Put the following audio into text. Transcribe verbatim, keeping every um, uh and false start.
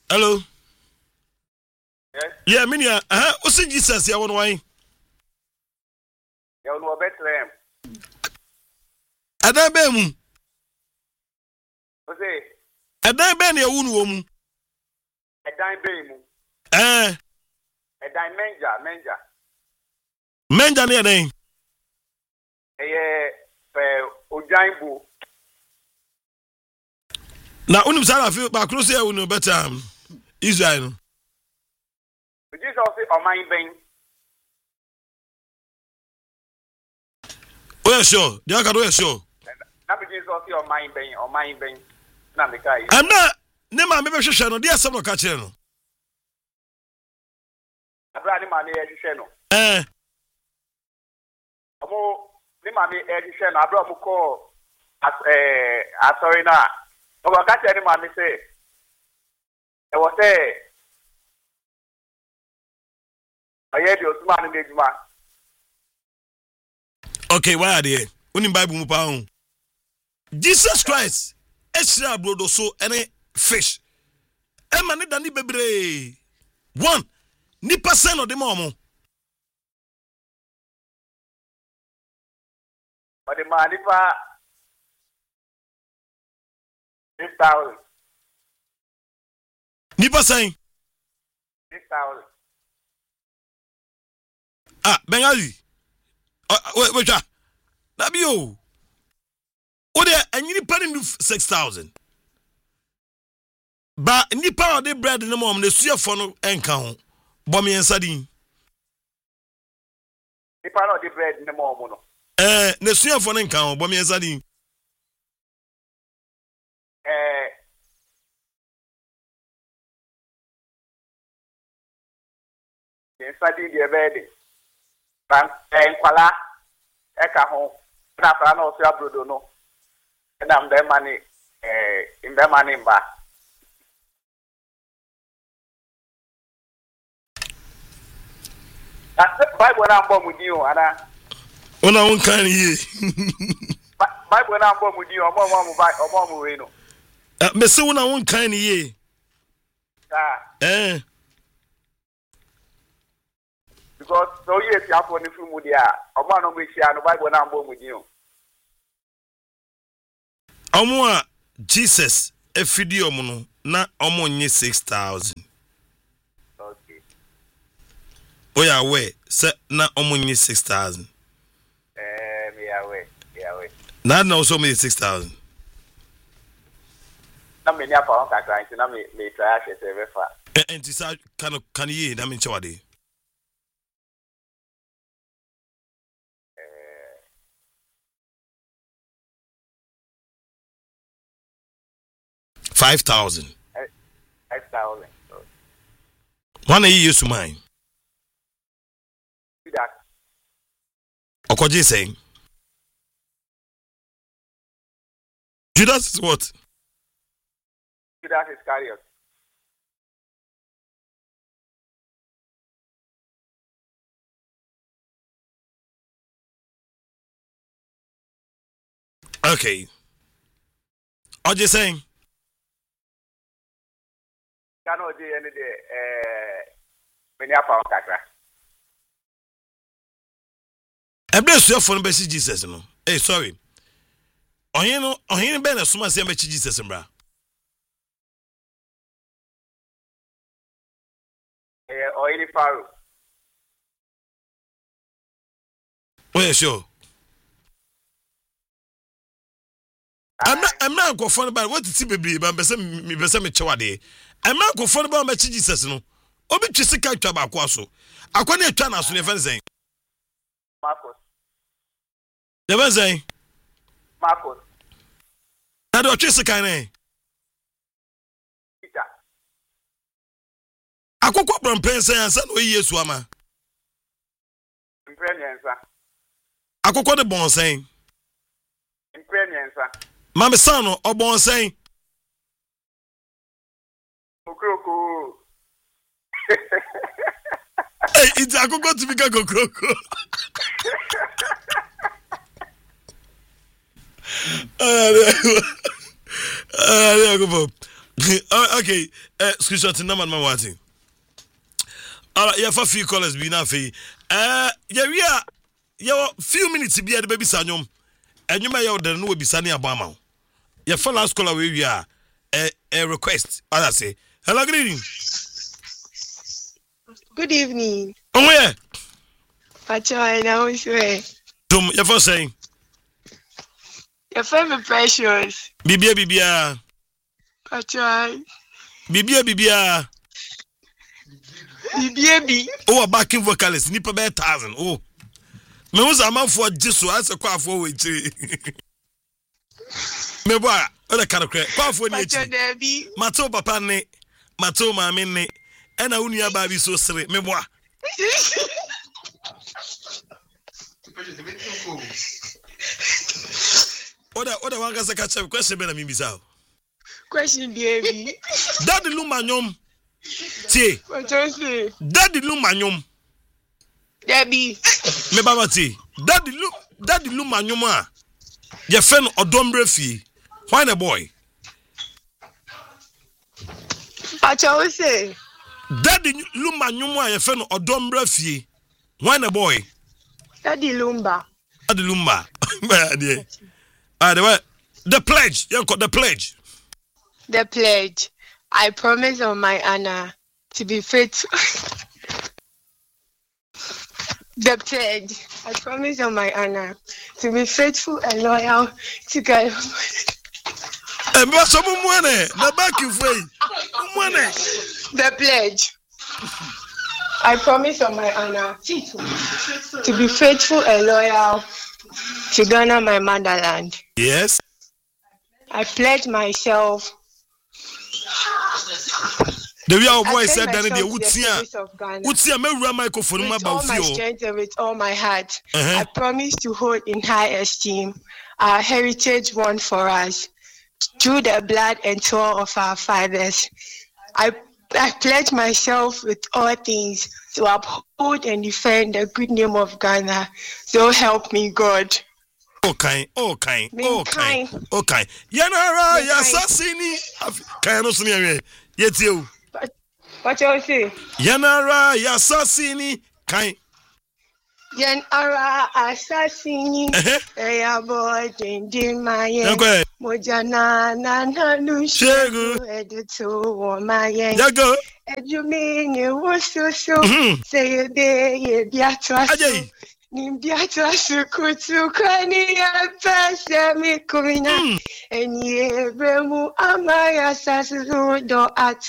Hello. Yes. Yeah, minia. Uh, what's Jesus ya won why? Ya won Bethlehem. Ada be mu. Ose. Ada be na ewu nu mu. Edan be mu. Eh. Edan menja, menja. Menja na edan. Eye pe ojanbu. Na unim sara fi ba kro se ewu nu better Israel no. Jesus say oman ben. Oh yeah, sure. They are going sure. Na be Jesus say oman ben, oman ben. Na me kai. I'm not ne ma me be hwehwe no. They asem no ka kire no. Abra ni ma ne hwehwe no. Eh. Omo ni ma me hwehwe no abra mo ko as eh asori na. O ga ka kire ni ma me say e wo say aye di Osman ni ejuma. Okay, why are they? Unim Bible mu pa ho. Jesus Christ extra brodo so any fish. E ma ne dani bebre. One ni percent of them omo. But the man ifa six thousand. Ni percent. six thousand. Ah, Bengali. Uh, wait, wait, wait. That be you. Oh, there, and you need six thousand. But ni power de bread in the mom, the suya for no encounter. Bommy and sardine. The power of the bread in the mom, no. Eh, the suya for no encounter, bommy and sardine. Eh, the sardine, the bread. And Kuala, Eka home, Napa, no, Sabrudo, no. And I'm the money, eh, in the money back. Bible na mbọ mu di o ana. Ona won kan ye. Bible na mbọ mu di o mo mo mu ba o mo mu we no. Ah, me se wona won kan ye. Ah. Eh. Because so yes ya for ni fu mu dia. O mo no me shia no Bible na mbọ mu di o. Omo a Jesus efidi omo no na omo nye six thousand. Okay. Oya aware say na omo nye six thousand. Eh, me aware, me aware. Na na also me six thousand. Na me ni apa on kakra nti na me me try a shete be fa. Eh, enti sa kan kan ye na me nchewade. Five thousand. Five thousand. One a year to mine. That. Okoji saying. Judas is what? Judas Iscariot. Okay. Oji saying. Cannot do any day. Eh, many apa on kakra. I bless you for the Jesus. No, hey, sorry. On you know, on you been a summer same Jesus, bra. Eh, or any pharaoh. Oh, yeah, sure. I'm not, I'm not going for about what it's baby, but I'm saying me, me chawade. I'm not going for about my Jesus. No, Obi Chisika Tabakwaso. I can't hear China, so never saying. Marcos. Never saying. Marcos. I don't Chisika name. Peter. I could go from Pence and San Way Swama. Imprenance. I could go the bon saying. Imprenance. Mamma Sano or bon saying. Okroko. Hey, it's I could go to Bika Kroko. Okay, uh, screenshot number man waiting. All right, yeah, for few callers be na fe. Uh, yeah, we are yeah, few minutes be at the baby sanyom. And you may have the no be sunny abama. Yeah, for last caller we are a a request. As I say, hello, good evening. Good evening. Oh yeah. Pacha, now is where. Tom, your first saying. Your favorite precious. Bibia bibia. Pacha. Bibia bibia. Bibia. Oh, a backing vocalist, nipa be thousand. Oh. Me was a man for Jesus, I say kwa for we chi. Me boy, other kind of crack. Kwa for ni chi. Mato papa ne, mato mama ne. Ena unia ba bi so sere. Me boy. Oda oda wanga se catch up question be na mi bisa. Question baby. Daddy lumanyom. Tie. What you say? Daddy lumanyom. Debbie. Me baba tie. Daddy lu daddy lumanyom a. Ye fe no odombre fie. Why the boy? What you say? Daddy lumanyom a ye fe no odombre fie. Why the boy? Daddy Lumba. Daddy Lumba. Ah, the way. The pledge. You got the pledge. The pledge. I promise on my honor to be faithful. The pledge. I promise on my honor to be faithful and loyal to God. Eh, me so mo money. Na back you way. Money. The pledge. I promise on my honor to be faithful and loyal to Ghana, my motherland. Yes. I pledge myself. The way our boy said that they would see would see a member microphone with all my strength and with all my heart. Uh-huh. I promise to hold in high esteem our heritage won for us through the blood and toil of our fathers. I I pledge myself with all things to uphold and defend the good name of Ghana. So help me God. Okay, okay, okay, okay. Yanara, Yassasini. Can I say yet you? What you say? Yanara, Yassasini. Kind. Yanara, Assassini. Eya boy, Dindin Maye. Mojana, Nanu, Shegu, Edito, Maye. Yago. Edumini, was so so. Say a day, ye Beatrice. Nimbiata sukutu kwani ya pesa mikumina. Enye bremu amaya sasudo atu.